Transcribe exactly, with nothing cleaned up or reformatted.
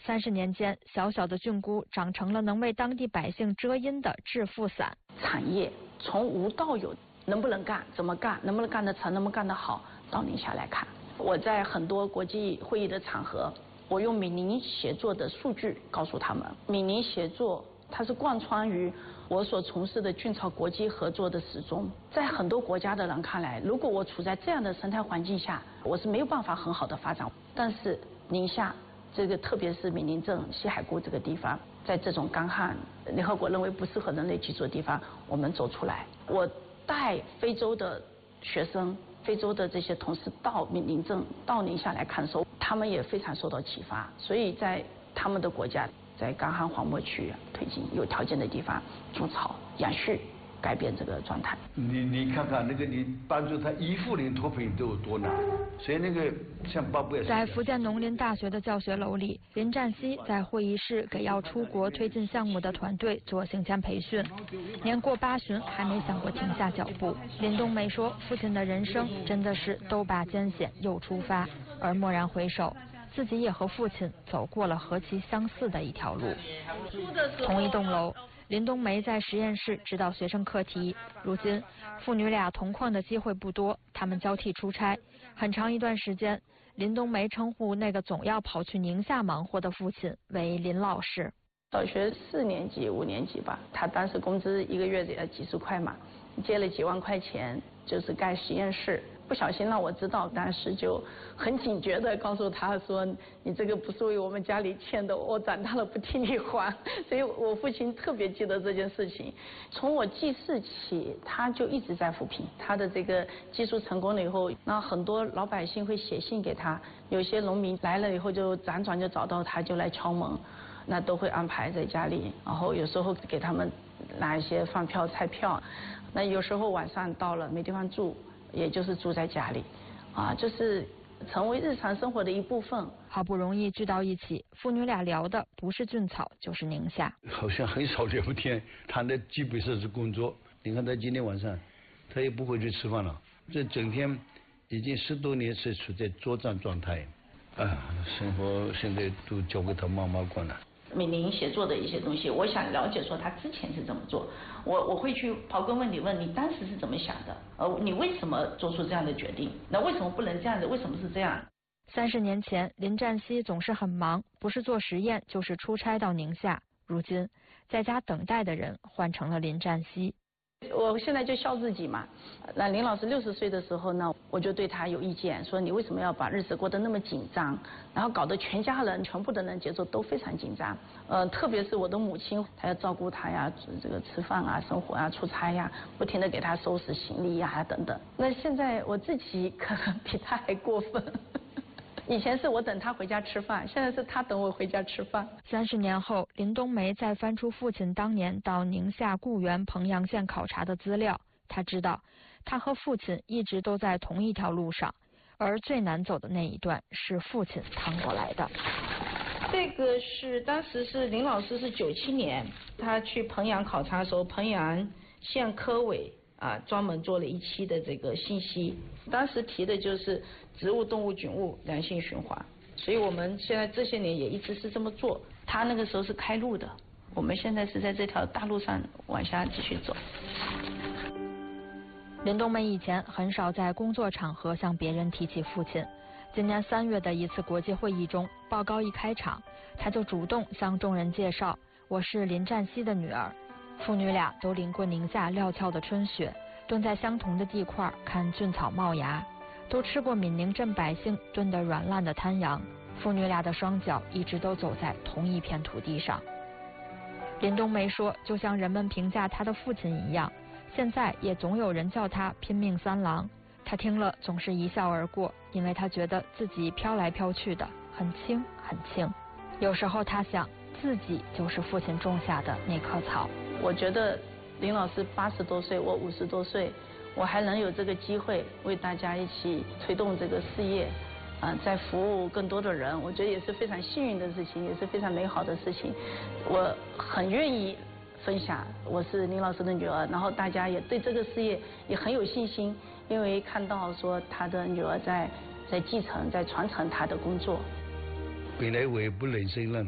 三十年间，小小的菌菇长成了能为当地百姓遮阴的致富伞。 产业从无到有，能不能干，怎么干，能不能干得成，能不能干得好，到宁夏来看。我在很多国际会议的场合，我用闽宁协作的数据告诉他们，闽宁协作它是贯穿于我所从事的菌草国际合作的始终。在很多国家的人看来，如果我处在这样的生态环境下，我是没有办法很好的发展。但是宁夏这个，特别是闽宁镇西海固这个地方，在这种干旱，联合国认为不适合人类居住的地方，我们走出来。我带非洲的学生、非洲的这些同事到闽宁镇、到宁夏来看的时候，他们也非常受到启发。所以在他们的国家，在干旱荒漠区推进有条件的地方种草、养畜，改变这个状态。 你你看看那个，你帮助他一户人脱贫都有多难，所以那个像巴布亚。 在福建农林大学的教学楼里，林占西在会议室给要出国推进项目的团队做行前培训。年过八旬还没想过停下脚步。林冬梅说，父亲的人生真的是都把艰险又出发，而蓦然回首，自己也和父亲走过了何其相似的一条路。同一栋楼，林冬梅在实验室指导学生课题。如今父女俩同框的机会不多，他们交替出差。很长一段时间，林冬梅称呼那个总要跑去宁夏忙活的父亲为林老师。 小学四年级、五年级吧，他当时工资一个月得几十块嘛，借了几万块钱，就是盖实验室。不小心让我知道，当时就很警觉的告诉他说，你这个不是为我们家里欠的，我长大了不替你还。所以我父亲特别记得这件事情。从我记事起，他就一直在扶贫。他的这个技术成功了以后，那很多老百姓会写信给他，有些农民来了以后就辗转就找到他，就来敲门，那都会安排在家里，然后有时候给他们拿一些饭票、菜票。那有时候晚上到了没地方住，也就是住在家里，啊，就是成为日常生活的一部分。 好不容易聚到一起，父女俩聊的不是菌草就是宁夏。 好像很少聊天，谈的基本上是工作。你看他今天晚上，他也不会去吃饭了，这整天已经十多年是处在作战状态，啊，生活现在都交给他妈妈管了。 闽宁协作的一些东西，我想了解说他之前是怎么做，我我会去刨根问底，问你当时是怎么想的，呃，你为什么做出这样的决定？那为什么不能这样子？为什么是这样？ 三十年前，林占西总是很忙，不是做实验就是出差到宁夏。如今，在家等待的人换成了林占西。 我现在就笑自己嘛。那林老师六十岁的时候呢，我就对他有意见，说你为什么要把日子过得那么紧张，然后搞得全家人、全部的人节奏都非常紧张。呃，特别是我的母亲，她要照顾他呀，这个吃饭啊、生活啊、出差呀，不停的给他收拾行李呀等等。那现在我自己可能比他还过分。以前是我等他回家吃饭，现在是他等我回家吃饭。 三十年后，林冬梅再翻出父亲当年到宁夏固原彭阳县考察的资料，他知道他和父亲一直都在同一条路上，而最难走的那一段是父亲趟过来的。 这个是当时是林老师是九七年，他去彭阳考察的时候，彭阳县科委啊专门做了一期的这个信息，当时提的就是植物、动物、菌物良性循环，所以我们现在这些年也一直是这么做。他那个时候是开路的，我们现在是在这条大路上往下继续走。 林冬梅以前很少在工作场合向别人提起父亲。今年三月的一次国际会议中，报告一开场，他就主动向众人介绍，我是林占西的女儿。父女俩都淋过宁夏料峭的春雪，蹲在相同的地块看菌草冒芽，都吃过闽宁镇百姓炖得软烂的滩羊。父女俩的双脚一直都走在同一片土地上。林冬梅说，就像人们评价她的父亲一样，现在也总有人叫他拼命三郎。他听了总是一笑而过，因为他觉得自己飘来飘去的很轻很轻。有时候他想，自己就是父亲种下的那棵草。我觉得林老师八十多岁，我五十多岁，我还能有这个机会为大家一起推动这个事业，啊、呃，在服务更多的人，我觉得也是非常幸运的事情，也是非常美好的事情。我很愿意分享，我是林老师的女儿，然后大家也对这个事业也很有信心，因为看到说他的女儿在在继承、在传承他的工作。 本来我也不忍心让